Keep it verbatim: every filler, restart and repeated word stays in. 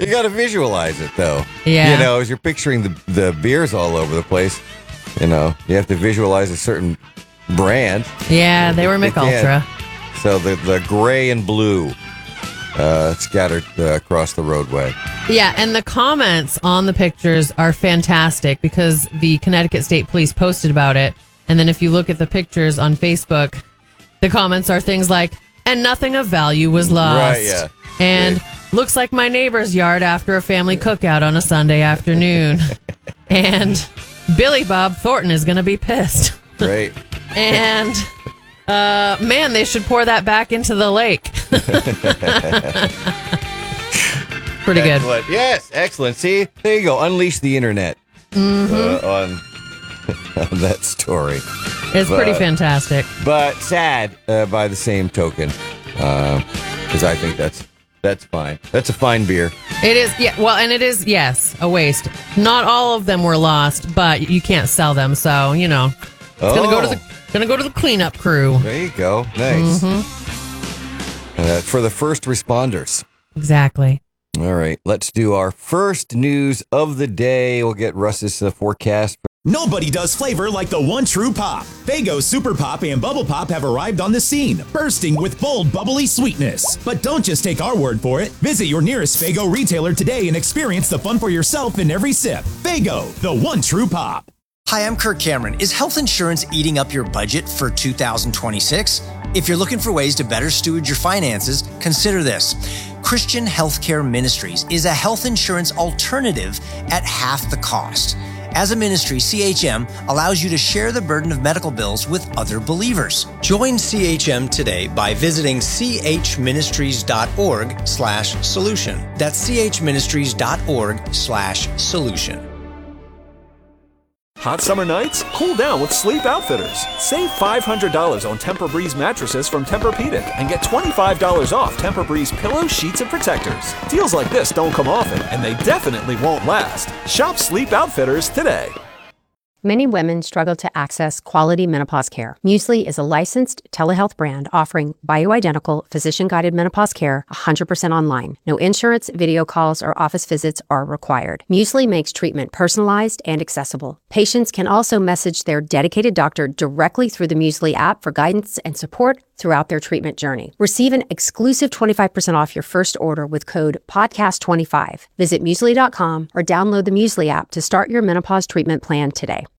You got to visualize it, though. Yeah. You know, as you're picturing the, the beers all over the place, you know, you have to visualize a certain brand. Yeah, they were They Mick can't. Ultra. So the, the gray and blue uh, scattered uh, across the roadway. Yeah, and the comments on the pictures are fantastic because the Connecticut State Police posted about it. And then if you look at the pictures on Facebook, the comments are things like, and nothing of value was lost. Right, yeah. And Yeah. looks like my neighbor's yard after a family cookout on a Sunday afternoon. And Billy Bob Thornton is going to be pissed. Great. And, uh, man, they should pour that back into the lake. Pretty good. Excellent. Yes, excellent. See, there you go. Unleash the internet Mm-hmm. uh, on, on that story. It's pretty But- fantastic. But sad uh, by the same token, because I think that's that's fine. That's a fine beer. It is, yeah. Well, and it is, yes, a waste. Not all of them were lost, but you can't sell them, so you know, it's Oh, gonna go to the gonna go to the cleanup crew. there you go. Nice. Mm-hmm. Uh, for the first responders. Exactly. All right, let's do our first news of the day. We'll get Russ's uh, forecast. Nobody does flavor like the one true pop. Faygo Super Pop and Bubble Pop have arrived on the scene, bursting with bold, bubbly sweetness. But don't just take our word for it. Visit your nearest Faygo retailer today and experience the fun for yourself in every sip. Faygo, the one true pop. Hi, I'm Kirk Cameron. Is health insurance eating up your budget for two thousand twenty-six? If you're looking for ways to better steward your finances, consider this. Christian Healthcare Ministries is a health insurance alternative at half the cost. As a ministry, C H M allows you to share the burden of medical bills with other believers. Join C H M today by visiting chministries.org slash solution. That's chministries.org slash solution. Hot summer nights? Cool down with Sleep Outfitters. Save five hundred dollars on Tempur-Breeze mattresses from Tempur-Pedic and get twenty-five dollars off Tempur-Breeze pillows, sheets, and protectors. Deals like this don't come often, and they definitely won't last. Shop Sleep Outfitters today. Many women struggle to access quality menopause care. Muesli is a licensed telehealth brand offering bioidentical, physician-guided menopause care one hundred percent online. No insurance, video calls, or office visits are required. Muesli makes treatment personalized and accessible. Patients can also message their dedicated doctor directly through the Muesli app for guidance and support throughout their treatment journey. Receive an exclusive twenty-five percent off your first order with code podcast twenty-five. Visit muesli dot com or download the Muesli app to start your menopause treatment plan today.